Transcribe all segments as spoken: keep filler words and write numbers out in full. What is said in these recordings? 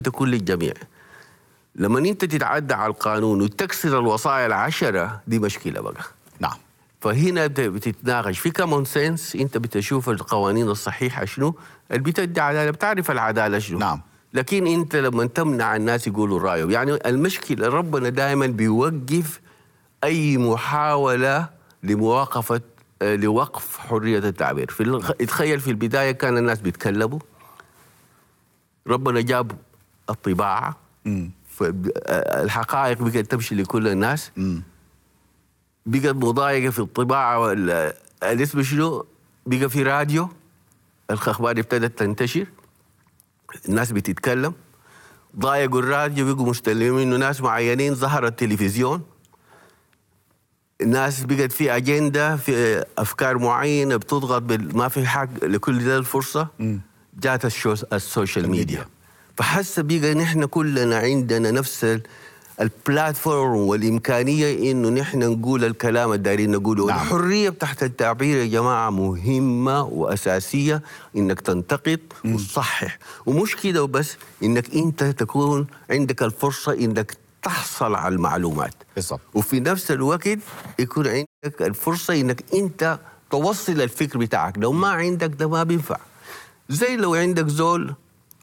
تكون للجميع. لما انت تتعدى على القانون وتكسر الوصايا العشرة دي مشكلة بقى. نعم. فهنا بتتناقش في كومون سنس، انت بتشوف القوانين الصحيحة شنو اللي بتدي عدالة، بتعرف العدالة شنو. نعم. لكن انت لما تمنع الناس يقولوا رأيهم، يعني المشكلة ربنا دائما بيوقف اي محاولة لمواقفة لوقف حرية التعبير. في تخيل في البداية كان الناس بيتكلموا، ربنا جاب الطباعة، الحقائق بقت تمشي لكل الناس، مم. بقت مضايقة في الطباعة، الاسم شنو، بقى في راديو، الأخبار ابتدت تنتشر، الناس بتتكلم، ضايقوا الراديو بقوا مستلمين إنه ناس معينين، ظهر التلفزيون، الناس بقت في أجندة، في أفكار معينة بتضغط بال... ما في حق لكل ده الفرصة. م. جات الشو... السوشيال ميديا، فحس بقى نحن كلنا عندنا نفس البلاتفورم والإمكانية إنه نحن نقول الكلام اللي دايرين نقوله. نعم. الحرية بتاعت التعبير يا جماعة مهمة وأساسية، إنك تنتقد م. وتصحح، ومش كده وبس، إنك أنت تكون عندك الفرصة إنك تحصل على المعلومات بالضبط، وفي نفس الوقت يكون عندك الفرصة إنك أنت توصل الفكر بتاعك. لو ما عندك ده ما بينفع. زي لو عندك زول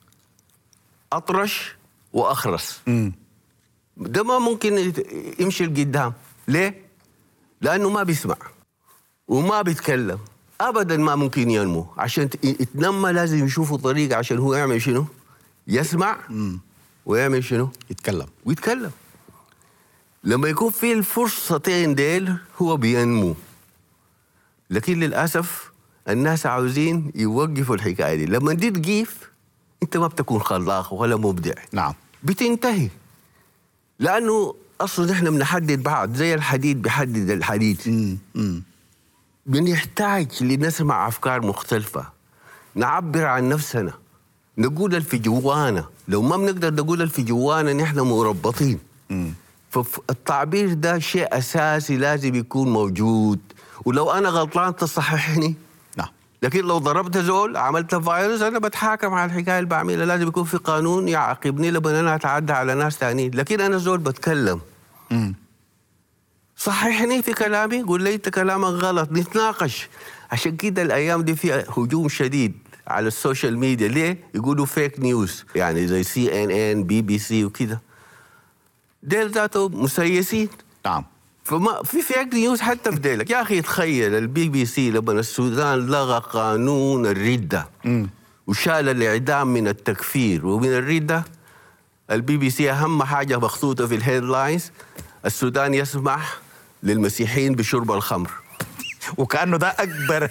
أطرش وأخرس، م. ده ما ممكن يمشي لقدام. ليه؟ لأنه ما بيسمع وما بيتكلم أبداً، ما ممكن ينمو. عشان يتنمى لازم يشوفوا طريقة عشان هو يعمل شنو؟ يسمع م. ويعمل شنو؟ يتكلم ويتكلم. لما يكون في الفرصتين ديل هو بينمو. لكن للأسف الناس عاوزين يوقفوا الحكاية دي. لما دي تقيف انت ما بتكون خلاق ولا مبدع. نعم. بتنتهي، لأنه أصلا احنا بنحدد بعض زي الحديد بيحدد الحديد. مم. مم. بنحتاج لنسمع أفكار مختلفة، نعبر عن نفسنا، نقول الفي جوانا. لو ما بنقدر نقول الفي جوانا نحن مربطين. مم. فالتعبير ده شيء أساسي لازم يكون موجود. ولو أنا غلطان تصححني. نعم. لكن لو ضربت زول عملت فايروس أنا بتحاكم على الحكاية اللي بعملها. لازم يكون في قانون يعاقبني لما أنا أتعدى على ناس تانيين. لكن أنا زول بتكلم، مم. صححني في كلامي، قول لي أنت كلامك غلط، نتناقش. عشان كده الأيام دي فيها هجوم شديد على السوشيال ميديا. ليه؟ يقولوا فيك نيوز، يعني زي سي إن إن بي بي سي وكده، ديل ذاته مسيسين. نعم. فما في فيك نيوز حتى في ديلك. يا أخي تخيل البي بي سي لما السودان لغى قانون الردة م. وشال الإعدام من التكفير ومن الردة، البي بي سي أهم حاجة مخطوطة في الهيدلاينز: السودان يسمح للمسيحيين بشرب الخمر. وكأنه ده أكبر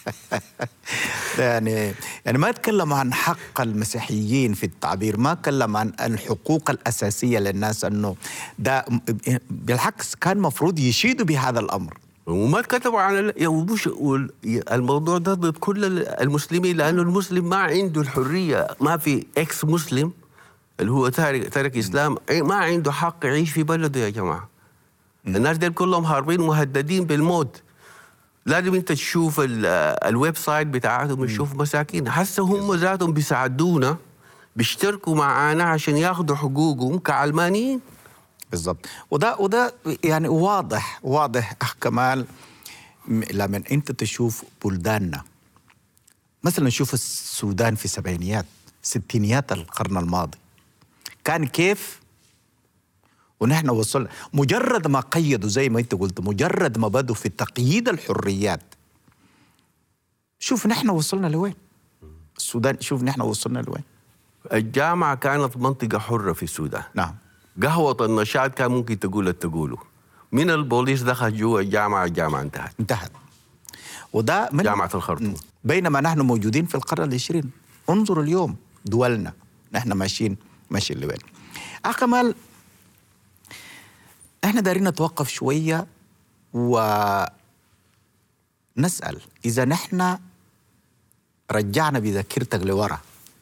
يعني يعني ما تكلم عن حق المسيحيين في التعبير، ما تكلم عن الحقوق الأساسية للناس، أنه ده بالعكس كان مفروض يشيدوا بهذا الأمر. وما كتبوا على الموضوع ده ضد كل المسلمين، لأنه المسلم ما عنده الحرية. ما في إكس مسلم اللي هو تارك, تارك إسلام ما عنده حق يعيش في بلده يا جماعة. الناس دول كلهم هاربين مهددين بالموت. لازم انت تشوف الويب سايت بتاعتهم، تشوف مساكين حسا هم ذاتهم بيساعدونا، بيشتركوا معانا عشان ياخذوا حقوقهم كعلمانيين. بالضبط. وده وده يعني واضح واضح اخ كمال لما انت تشوف بلداننا. مثلا نشوف السودان في سبعينيات ستينيات القرن الماضي كان كيف، ونحن وصلنا مجرد ما قيدوا زي ما انت قلت، مجرد ما بدوا في تقييد الحريات، شوف نحن وصلنا لوين. السودان شوف نحن وصلنا لوين. الجامعة كانت منطقة حرة في السودان. نعم. قهوة النشاط كان ممكن تقول التقوله. من البوليس دخل جوا الجامعة، الجامعة انتهت انتهت وده من جامعة الخرطوم. بينما نحن موجودين في القرن العشرين. انظروا اليوم دولنا نحن ماشيين ماشيين لوين. أخ كمال، احنا دارين نتوقف شوية ونسأل إذا نحن رجعنا بذاكرتك لورا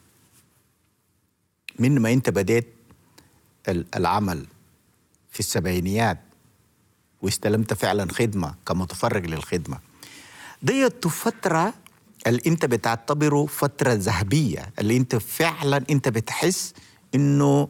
من ما انت بديت العمل في السبعينيات واستلمت فعلا خدمة كمتفرغ للخدمة، ديت فترة اللي انت بتعتبره فترة ذهبية، اللي انت فعلا انت بتحس إنه